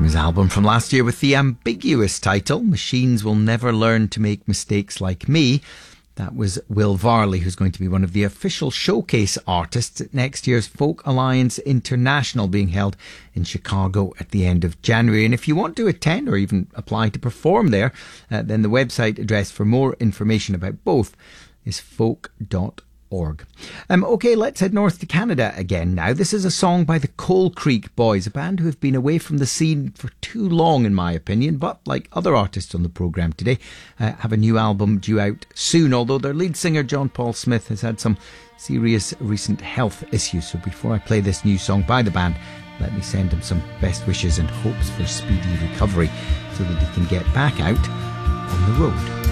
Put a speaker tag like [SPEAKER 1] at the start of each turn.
[SPEAKER 1] his album from last year with the ambiguous title, Machines Will Never Learn to Make Mistakes Like Me. That was Will Varley, who's going to be one of the official showcase artists at next year's Folk Alliance International, being held in Chicago at the end of January. And if you want to attend or even apply to perform there, then the website address for more information about both is folk.org. OK, let's head north to Canada again now. This is a song by the Coal Creek Boys, a band who have been away from the scene for too long, in my opinion, but like other artists on the programme today, have a new album due out soon, although their lead singer John Paul Smith has had some serious recent health issues. So before I play this new song by the band, let me send him some best wishes and hopes for speedy recovery so that he can get back out on the road.